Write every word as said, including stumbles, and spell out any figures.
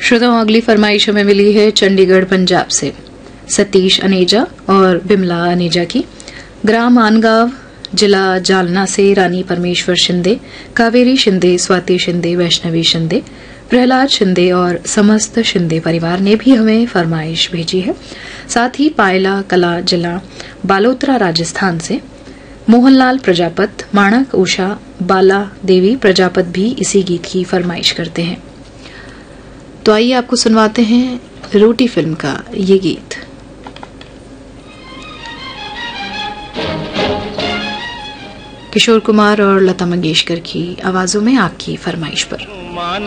श्रोताओं, अगली फरमाइश हमें मिली है चंडीगढ़ पंजाब से सतीश अनेजा और बिमला अनेजा की। ग्राम आनगांव, जिला जालना से रानी परमेश्वर शिंदे, कावेरी शिंदे, स्वाति शिंदे, वैष्णवी शिंदे, प्रहलाद शिंदे और समस्त शिंदे परिवार ने भी हमें फरमाइश भेजी है। साथ ही पायला कला, जिला बालोतरा, राजस्थान से मोहनलाल प्रजापत, माणक उषा, बाला देवी प्रजापत भी इसी गीत की फरमाइश करते हैं। तो आइए आपको सुनवाते हैं रोटी फिल्म का ये गीत। किशोर कुमार और लता मंगेशकर की आवाजों में आपकी फरमाइश पर।